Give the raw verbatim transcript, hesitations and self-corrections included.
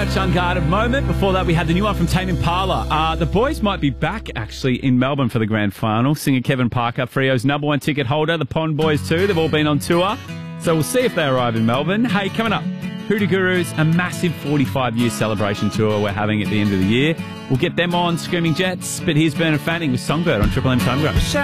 Touch Unguarded moment. Before that, we had the new one from Tame Impala. Uh, the boys might be back, actually, in Melbourne for the grand final. Singer Kevin Parker, Freo's number one ticket holder. The Pond Boys, too. They've all been on tour. So we'll see if they arrive in Melbourne. Hey, coming up, Hoodoo Gurus, a massive forty-five year celebration tour we're having at the end of the year. We'll get them on Screaming Jets. But here's Bernard Fanning with Songbird on Triple M's Homegrown.